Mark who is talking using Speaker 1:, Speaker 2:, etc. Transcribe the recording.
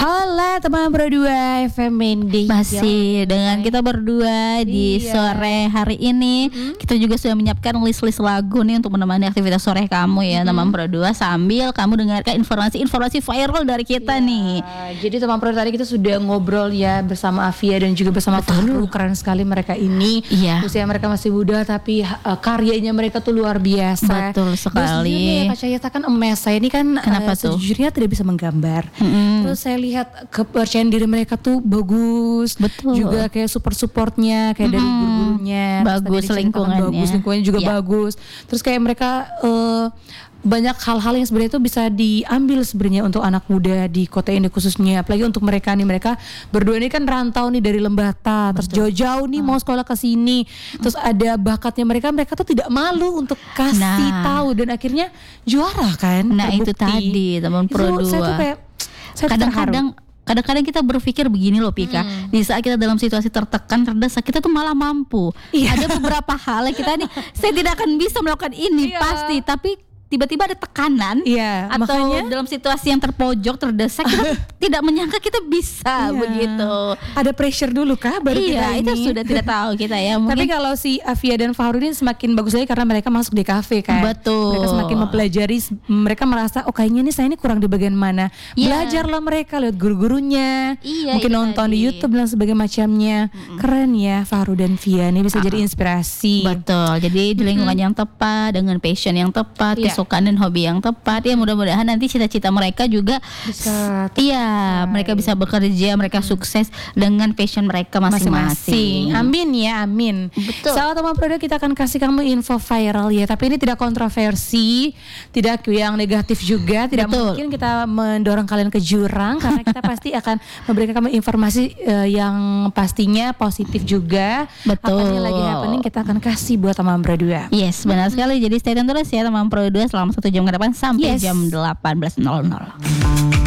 Speaker 1: Halo teman berdua FM Mendy.
Speaker 2: Masih dengan kita berdua di sore hari ini. Kita juga sudah menyiapkan list-list lagu nih untuk menemani aktivitas sore kamu ya teman berdua, sambil kamu dengarkan informasi-informasi viral dari kita nih.
Speaker 1: Jadi teman berdua, tadi kita sudah ngobrol ya bersama Afia dan juga bersama Fahru. Keren sekali mereka ini. Usia mereka masih muda tapi karyanya mereka tuh luar biasa.
Speaker 2: Betul sekali.
Speaker 1: Terus Kak Cayeta kan emes. Saya ini kan sejujurnya tidak bisa menggambar. Terus saya lihat kepercayaan diri mereka tuh bagus.
Speaker 2: Betul.
Speaker 1: Juga kayak supportnya kayak dari guru-gurunya.
Speaker 2: Bagus lingkungannya.
Speaker 1: Bagus lingkungannya juga bagus. Terus kayak mereka banyak hal-hal yang sebenarnya itu bisa diambil sebenarnya untuk anak muda di kota ini khususnya, apalagi untuk mereka nih, mereka berdua ini kan rantau nih dari Lembata, terus jauh-jauh nih mau sekolah ke sini, terus ada bakatnya mereka tuh tidak malu untuk kasih tahu dan akhirnya juara kan.
Speaker 2: Nah
Speaker 1: terbukti.
Speaker 2: itu tadi teman Pro 2.
Speaker 1: Saya tuh kayak
Speaker 2: kadang-kadang kita berpikir begini loh Pika, di saat kita dalam situasi tertekan, terdesak, kita tuh malah mampu. Ada beberapa hal yang kita nih, saya tidak akan bisa melakukan ini pasti, tapi tiba-tiba ada tekanan atau makanya, dalam situasi yang terpojok, terdesak, kita tidak menyangka kita bisa begitu.
Speaker 1: Ada pressure dulu kah baru kita ini?
Speaker 2: Itu sudah tidak tahu kita ya. Mungkin.
Speaker 1: Tapi kalau si Afia dan Fahru ini semakin bagus lagi karena mereka masuk di kafe kan.
Speaker 2: Betul.
Speaker 1: Mereka semakin mempelajari, mereka merasa kayaknya nih saya ini kurang di bagian mana. Belajarlah mereka, lihat guru-gurunya, mungkin nonton di YouTube dan sebagainya macamnya. Keren ya Fahru dan Fia ini bisa jadi inspirasi.
Speaker 2: Betul. Jadi di lingkungan yang tepat, dengan passion yang tepat, kesukaan dan hobi yang tepat, ya mudah-mudahan nanti cita-cita mereka juga bisa mereka bisa bekerja, mereka sukses dengan passion mereka masing-masing.
Speaker 1: Amin ya, amin.
Speaker 2: Betul.
Speaker 1: Salah teman produk, kita akan kasih kamu info viral ya, tapi ini tidak kontroversi, tidak yang negatif juga, tidak mungkin kita mendorong kalian ke jurang karena kita pasti akan memberikan kamu informasi yang pastinya positif juga.
Speaker 2: Betul.
Speaker 1: Apa yang lagi happening kita akan kasih buat teman berdua.
Speaker 2: Yes, benar sekali. Jadi stay tune terus ya teman Pro 2 selama 1 jam ke depan sampai jam 18.00.